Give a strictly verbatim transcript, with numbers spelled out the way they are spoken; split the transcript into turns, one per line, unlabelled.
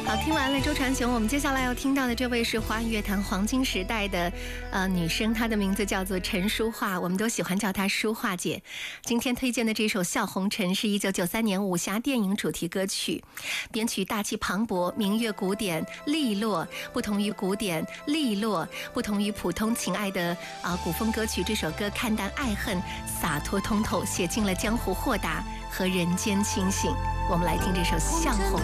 好，听完了周传雄，我们接下来要听到的这位是华语乐坛黄金时代的呃女生，她的名字叫做陈淑桦，我们都喜欢叫她淑桦姐。今天推荐的这首《笑红尘》是一九九三年武侠电影主题歌曲，编曲大气磅礴，明月古典利落，不同于古典利落，不同于普通情爱的啊、呃、古风歌曲，这首歌看淡爱恨，洒脱通透，写尽了江湖豁达和人间清醒。我们来听这首《笑红》。